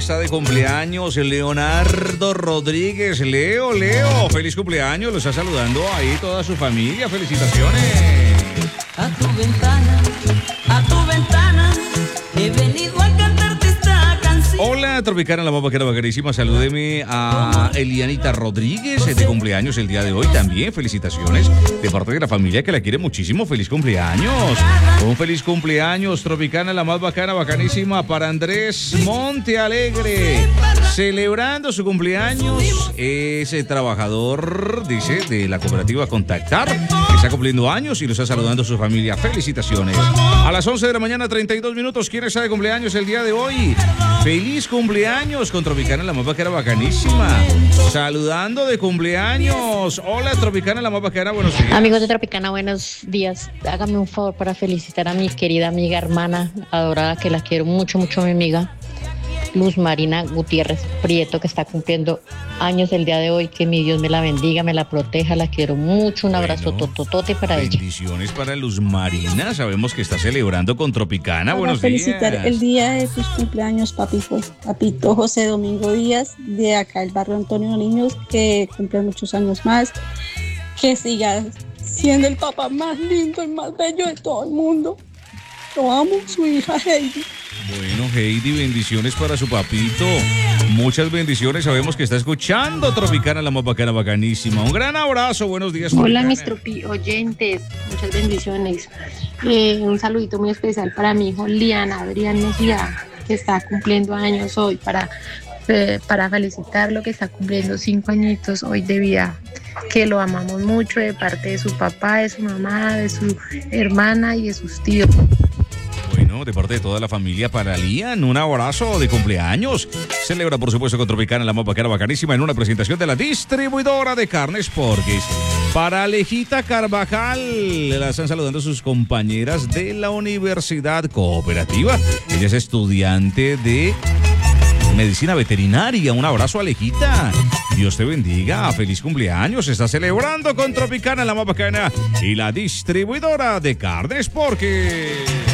está de cumpleaños Leonardo Rodríguez. Leo, feliz cumpleaños. Lo está saludando ahí toda su familia. Felicitaciones. A tu ventana, he venido a cantarte esta canción. Hola, Tropicana, la más vaquera bacanísima. Salúdeme a Elianita Rodríguez, de cumpleaños el día de hoy también. Felicitaciones de parte de la familia que la quiere muchísimo. Feliz cumpleaños. Un feliz cumpleaños, Tropicana, la más bacana, bacanísima, para Andrés Montealegre. Celebrando su cumpleaños, ese trabajador, dice, de la cooperativa Contactar, que está cumpliendo años y lo está saludando a su familia. Felicitaciones. A las 11 de la mañana, 32 minutos. ¿Quién está de cumpleaños el día de hoy? Feliz cumpleaños con Tropicana, la más vaquera bacanísima. Saludando de cumpleaños. Hola, Tropicana, la más vaquera, buenos días. Amigos de Tropicana, buenos días. Hágame un favor para felicitar a mi querida amiga, hermana, adorada, que la quiero mucho, mucho, mi amiga Luz Marina Gutiérrez Prieto, que está cumpliendo años el día de hoy. Que mi Dios me la bendiga, me la proteja, la quiero mucho. Un abrazo tototote para ella. Bendiciones para Luz Marina. Sabemos que está celebrando con Tropicana. Para buenos felicitar días. el día de tus cumpleaños, papito José Domingo Díaz, de acá el barrio Antonio Niños, que cumple muchos años más, que siga siendo el papá más lindo y más bello de todo el mundo. Lo amo, su hija Heidi. Bueno, Heidi, bendiciones para su papito. Muchas bendiciones. Sabemos que está escuchando Tropicana, la más bacana, bacanísima. Un gran abrazo. Buenos días, Hola, Tropicana. mis oyentes. Muchas bendiciones. Un saludito muy especial para mi hijo Lian Adrián Mejía, que está cumpliendo años hoy, para felicitarlo, que está cumpliendo 5 añitos hoy de vida. Que lo amamos mucho, de parte de su papá, de su mamá, de su hermana y de sus tíos. Bueno, de parte de toda la familia para Lian, un abrazo de cumpleaños. Celebra, por supuesto, con Tropicana, la más bacana, bacanísima, en una presentación de la distribuidora de carnes Porquis. Para Alejita Carvajal, la están saludando sus compañeras de la Universidad Cooperativa. Ella es estudiante de medicina veterinaria. Un abrazo, Alejita. Dios te bendiga. Feliz cumpleaños. Está celebrando con Tropicana, la más bacana, y la distribuidora de carnes Porquis.